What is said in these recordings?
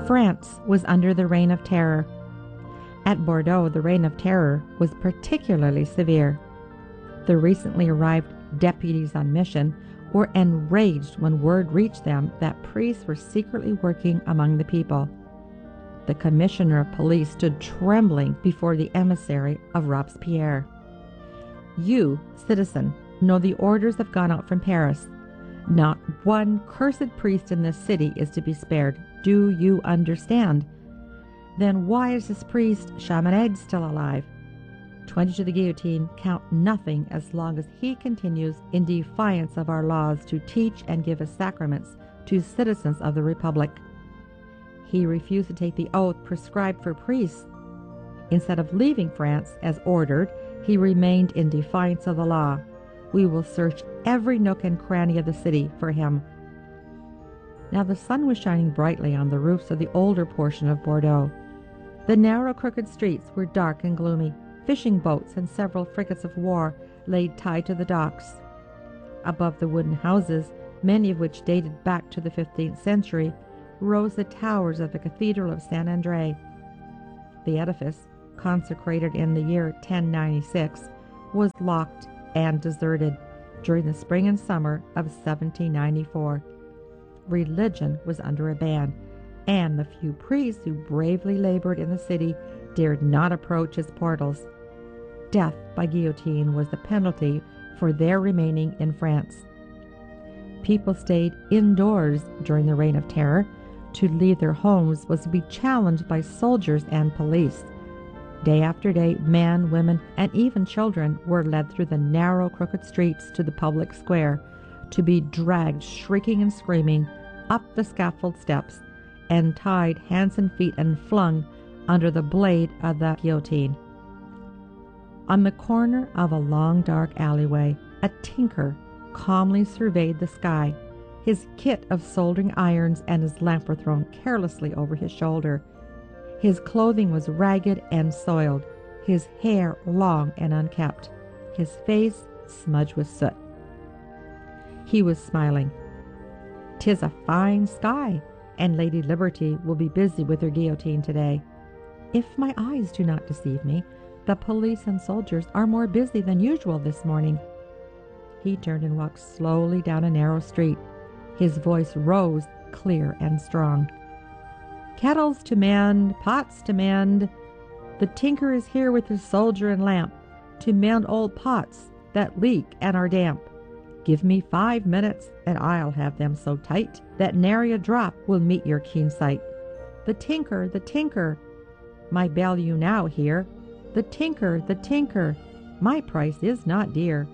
France was under the Reign of Terror. At Bordeaux, the Reign of Terror was particularly severe. The recently arrived deputies on mission were enraged when word reached them that priests were secretly working among the people. The commissioner of police stood trembling before the emissary of Robespierre. "You, citizen, know the orders have gone out from Paris. Not one cursed priest in this city is to be spared. Do you understand? Then why is this priest Chaminade still alive? 20 to the guillotine count nothing as long as he continues in defiance of our laws to teach and give his sacraments to citizens of the Republic. He refused to take the oath prescribed for priests. Instead of leaving France as ordered, he remained in defiance of the law. We will search every nook and cranny of the city for him." Now the sun was shining brightly on the roofs of the older portion of Bordeaux. The narrow, crooked streets were dark and gloomy. Fishing boats and several frigates of war lay tied to the docks. Above the wooden houses, many of which dated back to the 15th century, rose the towers of the Cathedral of Saint André. The edifice, consecrated in the year 1096, was locked and deserted during the spring and summer of 1794. Religion was under a ban, and the few priests who bravely labored in the city dared not approach its portals. Death by guillotine was the penalty for their remaining in France. People stayed indoors during the Reign of Terror. To leave their homes was to be challenged by soldiers and police. Day after day, men, women, and even children were led through the narrow, crooked streets to the public square, to be dragged shrieking and screaming up the scaffold steps and tied hands and feet and flung under the blade of the guillotine. On the corner of a long, dark alleyway, a tinker calmly surveyed the sky. His kit of soldering irons and his lamp were thrown carelessly over his shoulder. His clothing was ragged and soiled, his hair long and unkempt, his face smudged with soot. He was smiling. "'Tis a fine sky, and Lady Liberty will be busy with her guillotine today. If my eyes do not deceive me, the police and soldiers are more busy than usual this morning." He turned and walked slowly down a narrow street. His voice rose clear and strong. "Kettles to mend, pots to mend. The tinker is here with his soldier and lamp, to mend old pots that leak and are damp. Give me 5 minutes, and I'll have them so tight that nary a drop will meet your keen sight. The tinker, the tinker, my bell you now hear. The tinker, my price is not dear."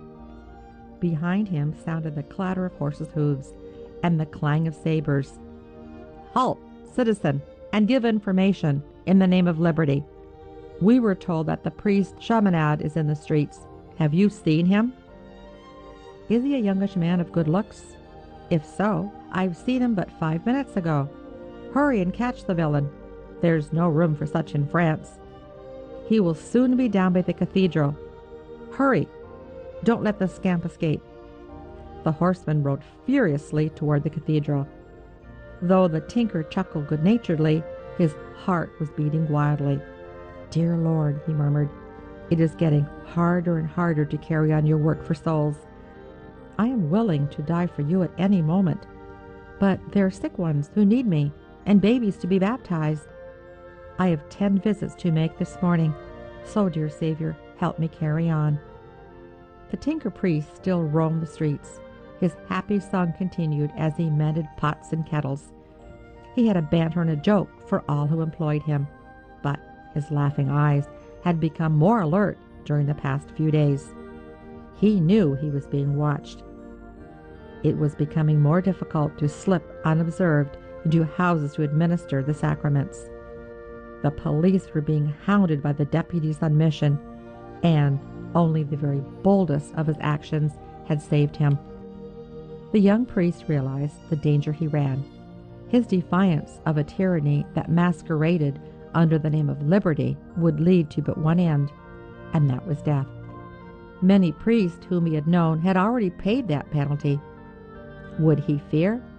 Behind him sounded the clatter of horses' hooves and the clang of sabers. "Halt, citizen, and give information in the name of liberty. We were told that the priest Chaminade is in the streets. Have you seen him?" "Is he a youngish man of good looks? If so, I've seen him but 5 minutes ago. Hurry and catch the villain. There's no room for such in France. He will soon be down by the cathedral. Hurry! Don't let the scamp escape." The horseman rode furiously toward the cathedral. Though the tinker chuckled good-naturedly, his heart was beating wildly. "Dear Lord," he murmured, "it is getting harder and harder to carry on your work for souls. I am willing to die for you at any moment, but there are sick ones who need me, and babies to be baptized. I have 10 visits to make this morning, so, dear Savior, help me carry on." The tinker priest still roamed the streets. His happy song continued as he mended pots and kettles. He had a banter and a joke for all who employed him, but his laughing eyes had become more alert during the past few days. He knew he was being watched. It was becoming more difficult to slip unobserved into houses to administer the sacraments. The police were being hounded by the deputies on mission, and only the very boldest of his actions had saved him. The young priest realized the danger he ran. His defiance of a tyranny that masqueraded under the name of liberty would lead to but one end, and that was death. Many priests whom he had known had already paid that penalty. Would he fear?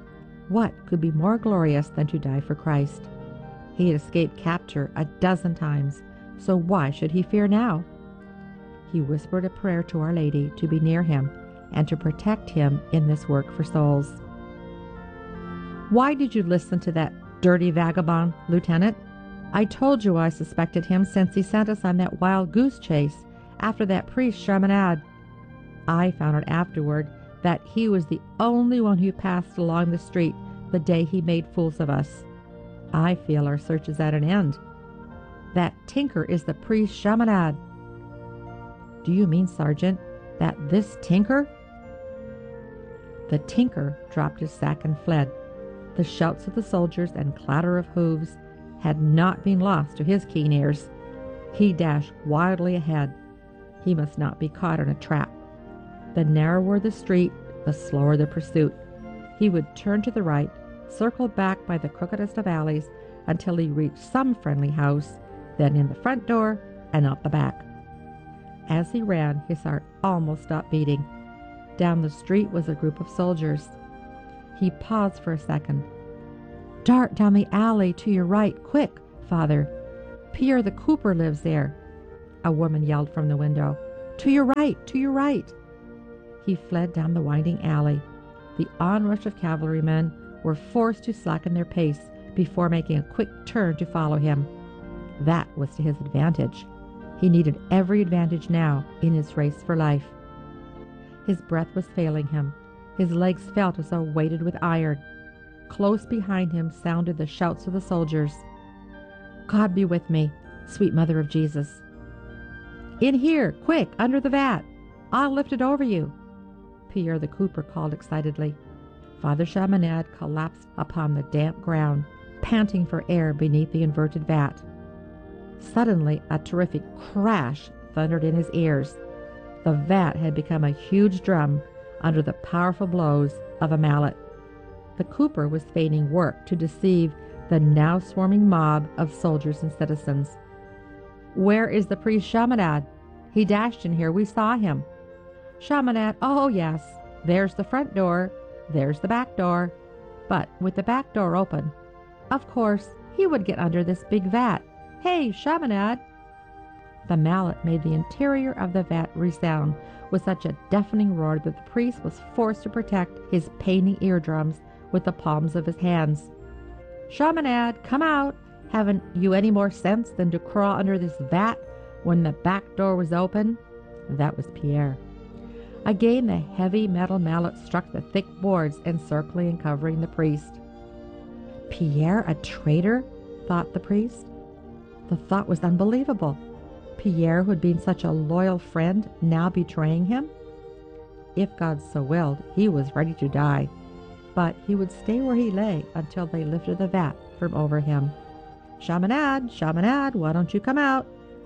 What could be more glorious than to die for Christ? He had escaped capture 12 times, so why should he fear now? He whispered a prayer to Our Lady to be near him and to protect him in this work for souls. "Why did you listen to that dirty vagabond, Lieutenant? I told you I suspected him since he sent us on that wild goose chase after that priest Chaminade. I found out afterward that he was the only one who passed along the street the day he made fools of us. I feel our search is at an end. That tinker is the priest Chaminade." "Do you mean, Sergeant, that this tinker—" The tinker dropped his sack and fled. The shouts of the soldiers and clatter of hooves had not been lost to his keen ears. He dashed wildly ahead. He must not be caught in a trap. The narrower the street, the slower the pursuit. He would turn to the right, circle back by the crookedest of alleys until he reached some friendly house, then in the front door and out the back. As he ran, his heart almost stopped beating. Down the street was a group of soldiers. He paused for a second. "Dart down the alley to your right, quick, Father. Pierre the cooper lives there," a woman yelled from the window. "To your right, to your right." He fled down the winding alley. The onrush of cavalrymen were forced to slacken their pace before making a quick turn to follow him. That was to his advantage. He needed every advantage now in his race for life. His breath was failing him. His legs felt as though weighted with iron. Close behind him sounded the shouts of the soldiers. "God be with me, sweet Mother of Jesus." "In here, quick, under the vat. I'll lift it over you," Pierre the cooper called excitedly. Father Chaminade collapsed upon the damp ground, panting for air beneath the inverted vat. Suddenly, a terrific crash thundered in his ears. The vat had become a huge drum under the powerful blows of a mallet. The cooper was feigning work to deceive the now swarming mob of soldiers and citizens. "Where is the priest Chaminade? He dashed in here. We saw him." "Chaminade, oh yes. There's the front door. There's the back door. But with the back door open, of course, he would get under this big vat. Hey, Chaminade!" The mallet made the interior of the vat resound with such a deafening roar that the priest was forced to protect his paining eardrums with the palms of his hands. "Chaminade, come out! Haven't you any more sense than to crawl under this vat when the back door was open?" That was Pierre. Again the heavy metal mallet struck the thick boards encircling and covering the priest. Pierre a traitor, thought the priest. The thought was unbelievable. Pierre, who had been such a loyal friend, now betraying him? If God so willed, he was ready to die. But he would stay where he lay until they lifted the vat from over him. "Chaminade, Chaminade, why don't you come out?"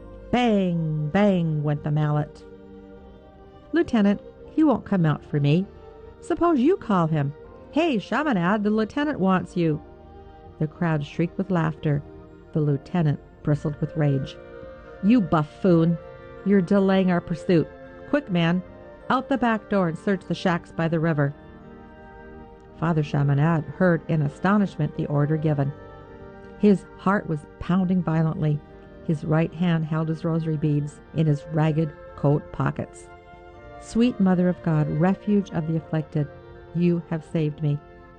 Bang, bang went the mallet. "Lieutenant, he won't come out for me. Suppose you call him. Hey, Chaminade, the lieutenant wants you." The crowd shrieked with laughter. The lieutenant bristled with rage. "You buffoon! You're delaying our pursuit. Quick, man! Out the back door and search the shacks by the river." Father Chaminade heard in astonishment the order given. His heart was pounding violently. His right hand held his rosary beads in his ragged coat pockets. "Sweet Mother of God, refuge of the afflicted, you have saved me."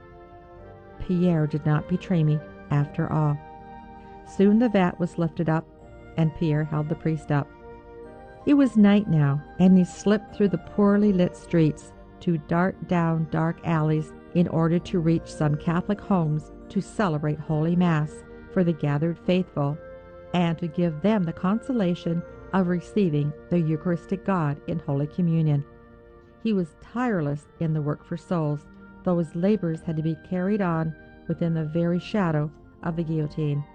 Pierre did not betray me after all. Soon the vat was lifted up, and Pierre held the priest up. It was night now, and he slipped through the poorly lit streets to dart down dark alleys in order to reach some Catholic homes to celebrate Holy Mass for the gathered faithful and to give them the consolation of receiving the Eucharistic God in Holy Communion. He was tireless in the work for souls, though his labors had to be carried on within the very shadow of the guillotine.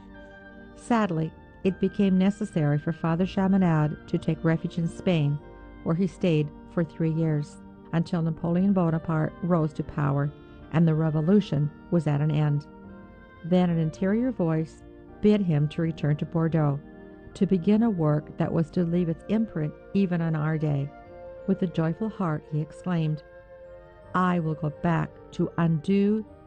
Sadly, it became necessary for Father Chaminade to take refuge in Spain, where he stayed for 3 years, until Napoleon Bonaparte rose to power and the revolution was at an end. Then an interior voice bid him to return to Bordeaux, to begin a work that was to leave its imprint even on our day. With a joyful heart he exclaimed, "I will go back to undo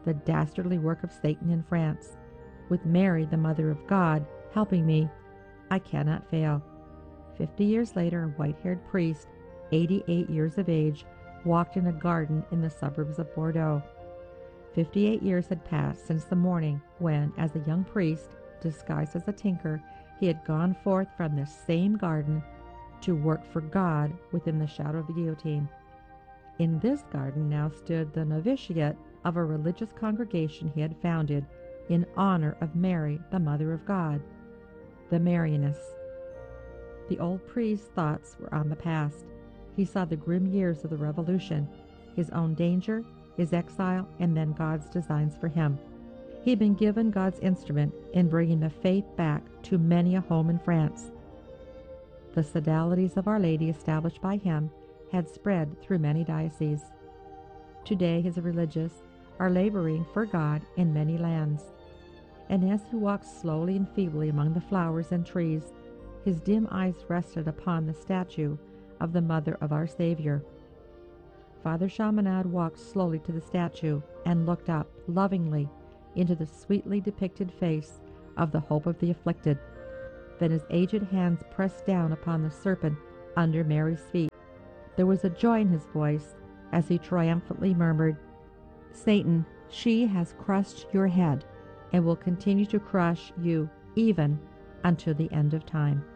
the dastardly work of Satan in France. With Mary, the Mother of God, helping me, I cannot fail. 50 years later, a white-haired priest, 88 years of age, walked in a garden in the suburbs of Bordeaux. 58 years had passed since the morning when, as a young priest, disguised as a tinker, he had gone forth from this same garden to work for God within the shadow of the guillotine. In this garden now stood the novitiate of a religious congregation he had founded in honor of Mary, the Mother of God, the Marianists. The old priest's thoughts were on the past. He saw the grim years of the Revolution, his own danger, his exile, and then God's designs for him. He had been given God's instrument in bringing the faith back to many a home in France. The sodalities of Our Lady established by him had spread through many dioceses. Today his religious are laboring for God in many lands. And as he walked slowly and feebly among the flowers and trees, his dim eyes rested upon the statue of the Mother of our Savior. Father Chaminade walked slowly to the statue and looked up lovingly into the sweetly depicted face of the Hope of the Afflicted. Then his aged hands pressed down upon the serpent under Mary's feet. There was a joy in his voice as he triumphantly murmured, "Satan, she has crushed your head and will continue to crush you even until the end of time."